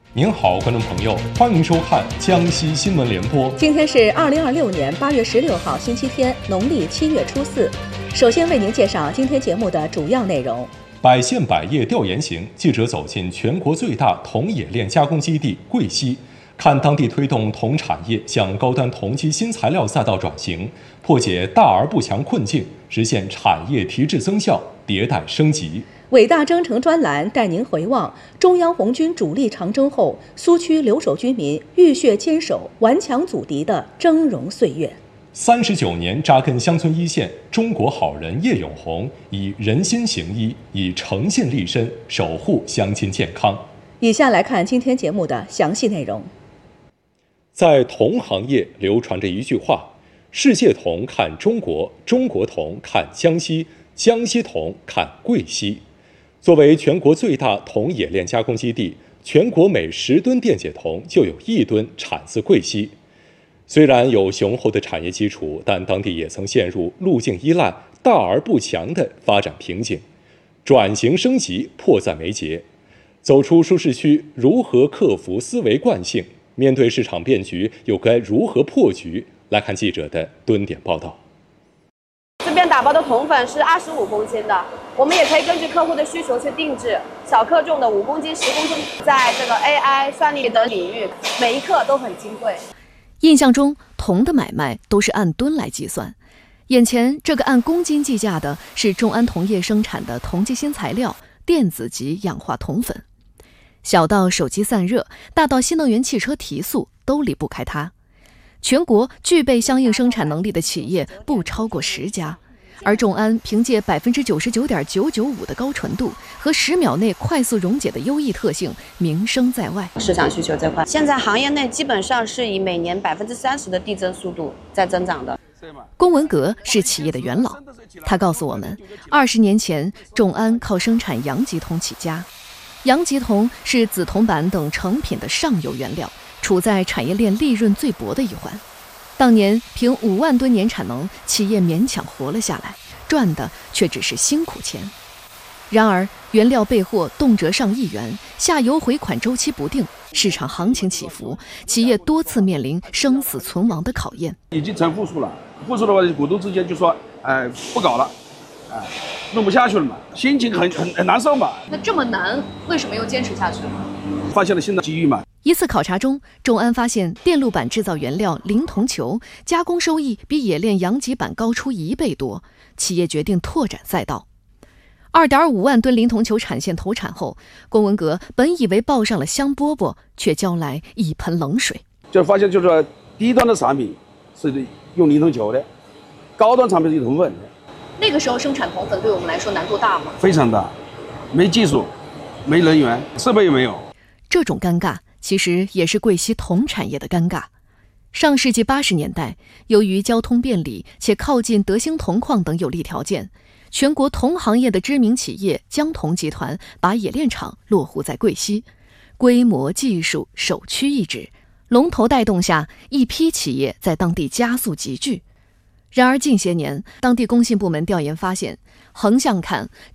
您好，观众朋友，欢迎收看江西新闻联播。 今天是2026年8月16号，星期天，农历7月初4。首先为您介绍今天节目的主要内容。 百县百业调研行，记者走进全国最大铜冶炼加工基地贵溪，看当地推动铜产业向高端铜基新材料赛道转型，破解大而不强困境，实现产业提质增效、迭代升级。 伟大征程专栏带您回望中央红军主力长征后，苏区留守居民浴血坚守、顽强阻敌的峥嵘岁月。 39年扎根乡村一线，中国好人叶永红以人心行医，以诚信立身，守护乡亲健康。 以下来看今天节目的详细内容。 在铜行业流传着一句话：世界铜看中国，中国铜看江西，江西铜看贵溪。作为全国最大铜冶炼加工基地，全国每10吨电解铜就有1吨产自贵溪。虽然有雄厚的产业基础，但当地也曾陷入路径依赖、大而不强的发展瓶颈，转型升级迫在眉睫。走出舒适区，如何克服思维惯性？面对市场变局，又该如何破局？来看记者的蹲点报道。 这边打包的铜粉是25公斤的，我们也可以根据客户的需求去定制，小克重的5公斤、10公斤，在这个 AI 算力的领域，每一克都很金贵。 印象中，铜的买卖都是按吨来计算，眼前这个按公斤计价的是众安铜业生产的铜基新材料电子级氧化铜粉。小到手机散热，大到新能源汽车提速，都离不开它。全国具备相应生产能力的企业不超过10家，而众安凭借99.995%的高纯度和10秒内快速溶解的优异特性，名声在外。 市场需求这块，现在行业内基本上是以每年30%的递增速度在增长的。 龚文革是企业的元老，他告诉我们，20年前众安靠生产阳极铜起家。阳极铜是紫铜板等成品的上游原料，处在产业链利润最薄的一环。当年凭5万吨年产能，企业勉强活了下来，赚的却只是辛苦钱。然而原料备货动辄上亿元，下游回款周期不定，市场行情起伏，企业多次面临生死存亡的考验。 已经成负数了，负数的话，股东之间就说，不搞了，弄不下去了嘛，心情很难受嘛。 那这么难，为什么又坚持下去了？ 发现了新的机遇嘛。 一次考察中，众安发现电路板制造原料磷铜球加工收益比冶炼阳极板高出1倍多，企业决定拓展赛道。2.5万吨磷铜球产线投产后，龚文革本以为抱上了香饽饽，却浇来一盆冷水。 就发现就是说，低端的产品是用磷铜球的，高端产品是用铜粉的。 那个时候生产铜粉对我们来说难度大吗？ 非常大，没技术，没人员，设备也没有。 这种尴尬其实也是贵溪铜产业的尴尬。上世纪80年代，由于交通便利且靠近德兴铜矿等有利条件，全国铜行业的知名企业江铜集团把冶炼厂落户在贵溪，规模、技术首屈一指，龙头带动下，一批企业在当地加速集聚。然而近些年，当地工信部门调研发现，横向看，